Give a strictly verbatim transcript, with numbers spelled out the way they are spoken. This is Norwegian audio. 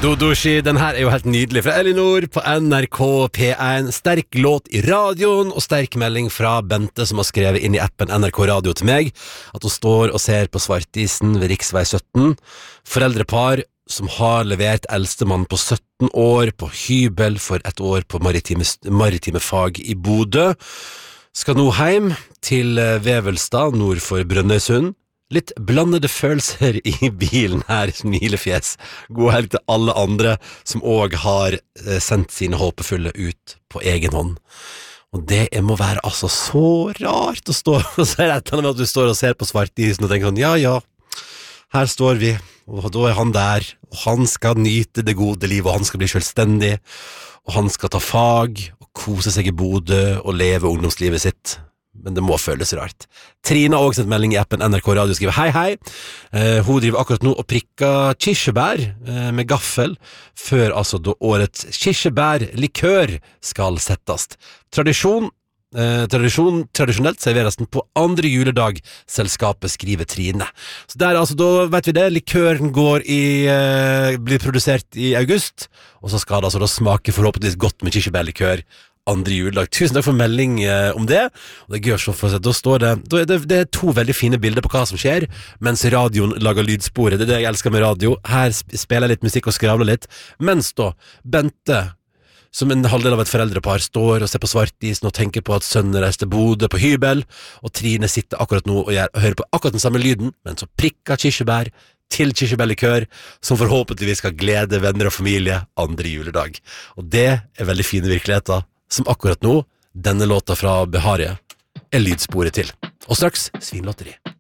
Dodoshi, den her er jo helt nydelig fra Elinor på N R K P en. Sterk låt i radioen og sterk melding fra Bente som har skrevet inn i appen N R K Radio til meg at hun står og ser på Svartisen ved riksvei sytten. Foreldrepar som har levert eldstemann på sytten år på hybel for et år på maritime, maritime fag i Bodø. Skal nå hjem til Vevelstad nord for Brønnøysund. Litt blandede følelser i bilen her, smilefjes. God helg til alle andre som også har sendt sine håpefulle ut på egen hånd. Og det må være altså så rart å stå og se etter med at du står og ser på Svartisen og tenker sånn, ja, ja, her står vi, og da er han der, og han skal nyte det gode livet, og han skal bli selvstendig, og han skal ta fag, og kose seg i Bodø, og leve ungdomslivet sitt. Men det må føles rart. Trina har også sendt melding i appen N R K Radio og skriver hei hei. Eh, hun driver akkurat nå og prikker kirsebær eh, med gaffel før altså da årets kirsebærlikør skal settes. Tradisjon, eh, tradisjon tradisjonelt serveres den på andre juledag, selskapet skriver Trine. Så der altså, da vet vi det, likøren går i, eh, blir produsert i august, og så skal det altså da smake forhåpentligvis godt med kirsebærlikør andre juledag. Tusen takk for melding eh, om det. Og det er gøy å se for seg. Da står det, da er det, det er to veldig fine bilder på hva som skjer, mens radioen lager lydsporet. Det er det jeg elsker med radio. Her spiller jeg litt musikk og skravler litt. Mens da, Bente, som en halvdel av et foreldrepar, står og ser på Svartisen og tenker på at sønnen reiste Bodø på hybel, og Trine sitter akkurat nå og, gjør, og hører på akkurat den samme lyden, men så prikker kirsebær til kirsebærlikør, som forhåpentligvis skal glede venner og familie andre juledag. Og det er veldig fine virkeligheter, som akkurat nå, denne låta fra Beharie, er lydsporet til. Og straks Svinlotteri.